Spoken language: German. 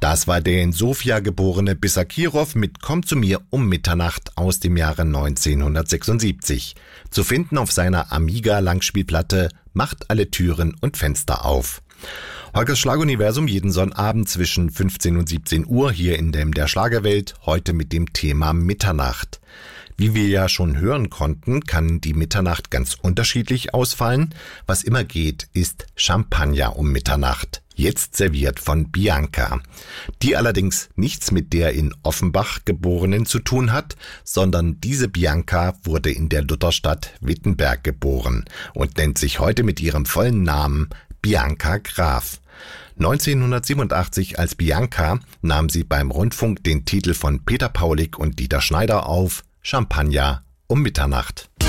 Das war der in Sofia geborene Bissakirov mit Komm zu mir um Mitternacht aus dem Jahre 1976. Zu finden auf seiner Amiga-Langspielplatte Macht alle Türen und Fenster auf. Holgers Schlaguniversum jeden Sonnabend zwischen 15 und 17 Uhr hier in der Schlagerwelt, heute mit dem Thema Mitternacht. Wie wir ja schon hören konnten, kann die Mitternacht ganz unterschiedlich ausfallen. Was immer geht, ist Champagner um Mitternacht. Jetzt serviert von Bianca, die allerdings nichts mit der in Offenbach geborenen zu tun hat, sondern diese Bianca wurde in der Lutherstadt Wittenberg geboren und nennt sich heute mit ihrem vollen Namen Bianca Graf. 1987 als Bianca nahm sie beim Rundfunk den Titel von Peter Paulik und Dieter Schneider auf, Champagner um Mitternacht.